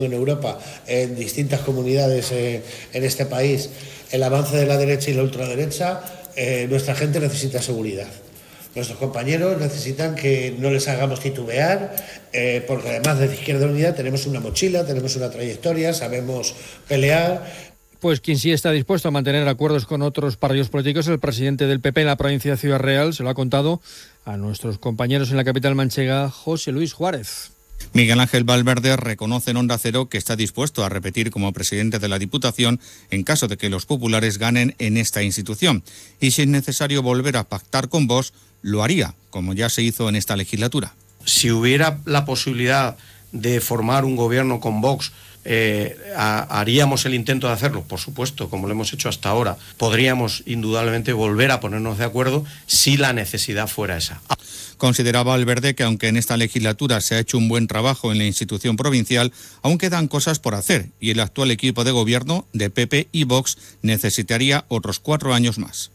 En Europa, en distintas comunidades en este país, el avance de la derecha y la ultraderecha, nuestra gente necesita seguridad. Nuestros compañeros necesitan que no les hagamos titubear, porque además de Izquierda Unida tenemos una mochila, tenemos una trayectoria, sabemos pelear. Pues quien sí está dispuesto a mantener acuerdos con otros partidos políticos es el presidente del PP en la provincia de Ciudad Real. Se lo ha contado a nuestros compañeros en la capital manchega, José Luis Juárez. Miguel Ángel Valverde reconoce en Onda Cero que está dispuesto a repetir como presidente de la Diputación en caso de que los populares ganen en esta institución. Y si es necesario volver a pactar con Vox, lo haría, como ya se hizo en esta legislatura. Si hubiera la posibilidad de formar un gobierno con Vox, ¿haríamos el intento de hacerlo? Por supuesto, como lo hemos hecho hasta ahora. Podríamos indudablemente volver a ponernos de acuerdo si la necesidad fuera esa. Consideraba Valverde que aunque en esta legislatura se ha hecho un buen trabajo en la institución provincial, aún quedan cosas por hacer y el actual equipo de gobierno de PP y Vox necesitaría otros 4 años más.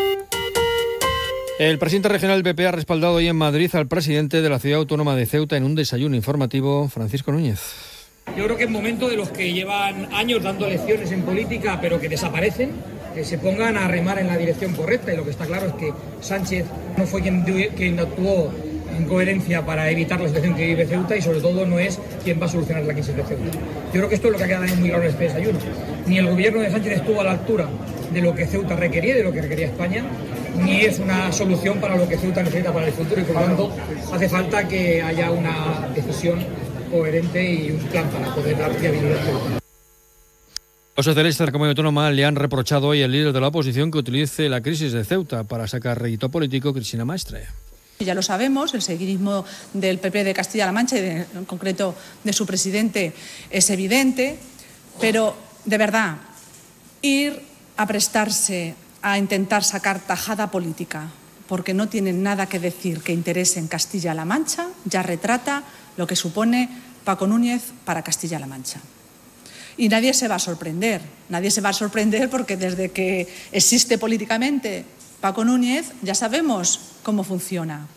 El presidente regional del PP ha respaldado hoy en Madrid al presidente de la ciudad autónoma de Ceuta en un desayuno informativo, Francisco Núñez. Yo creo que es momento de los que llevan años dando lecciones en política pero que desaparecen, que se pongan a remar en la dirección correcta, y lo que está claro es que Sánchez no fue quien actuó en coherencia para evitar la situación que vive Ceuta, y sobre todo no es quien va a solucionar la crisis de Ceuta. Yo creo que esto es lo que ha quedado muy claro en este desayuno. Ni el gobierno de Sánchez estuvo a la altura de lo que Ceuta requería, de lo que requería España, ni es una solución para lo que Ceuta necesita para el futuro, y por lo tanto hace falta que haya una decisión coherente y un plan para poder dar viabilidad a Ceuta. Los socialistas de la Comunidad Autónoma le han reprochado hoy al líder de la oposición que utilice la crisis de Ceuta para sacar rédito político, Cristina Maestre. Ya lo sabemos, el seguidismo del PP de Castilla-La Mancha y en concreto de su presidente es evidente, pero de verdad, ir a prestarse a intentar sacar tajada política porque no tienen nada que decir que interese en Castilla-La Mancha, ya retrata lo que supone Paco Núñez para Castilla-La Mancha. Y nadie se va a sorprender porque desde que existe políticamente Paco Núñez ya sabemos cómo funciona.